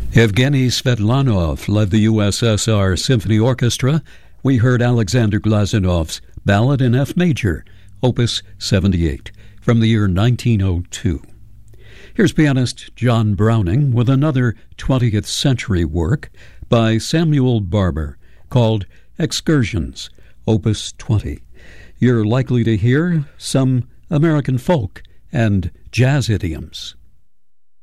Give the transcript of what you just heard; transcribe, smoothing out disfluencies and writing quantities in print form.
Evgeny Svetlanov led the USSR Symphony Orchestra. We heard Alexander Glazunov's Ballad in F Major, Opus 78, from the year 1902. Here's pianist John Browning with another 20th century work by Samuel Barber called Excursions, Opus 20. You're likely to hear some American folk and jazz idioms.